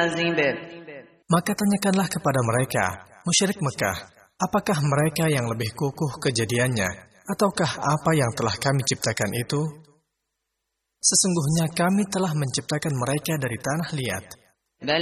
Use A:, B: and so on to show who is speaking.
A: كاذب.
B: Maka tanyakanlah kepada mereka, musyrik Mekah, apakah mereka yang lebih kukuh kejadiannya, ataukah apa yang telah kami ciptakan itu? Sesungguhnya kami telah menciptakan mereka dari tanah liat.